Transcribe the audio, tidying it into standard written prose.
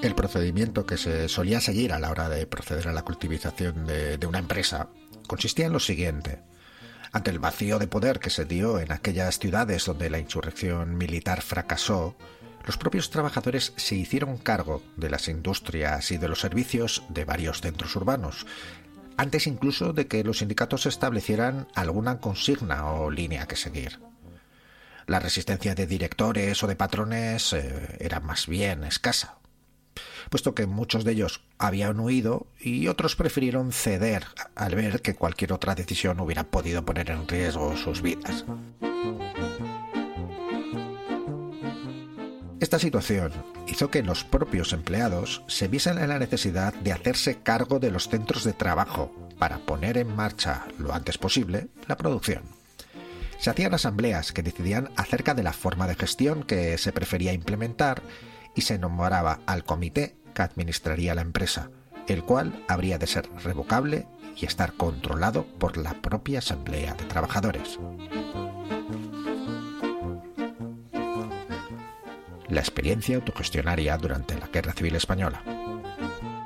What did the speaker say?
El procedimiento que se solía seguir a la hora de proceder a la colectivización de una empresa consistía en lo siguiente. Ante el vacío de poder que se dio en aquellas ciudades donde la insurrección militar fracasó, los propios trabajadores se hicieron cargo de las industrias y de los servicios de varios centros urbanos, antes incluso de que los sindicatos establecieran alguna consigna o línea que seguir. La resistencia de directores o de patrones era más bien escasa, puesto que muchos de ellos habían huido y otros prefirieron ceder al ver que cualquier otra decisión hubiera podido poner en riesgo sus vidas. Esta situación hizo que los propios empleados se viesen en la necesidad de hacerse cargo de los centros de trabajo para poner en marcha lo antes posible la producción. Se hacían asambleas que decidían acerca de la forma de gestión que se prefería implementar y se nombraba al comité que administraría la empresa, el cual habría de ser revocable y estar controlado por la propia asamblea de trabajadores. La experiencia autogestionaria durante la Guerra Civil Española.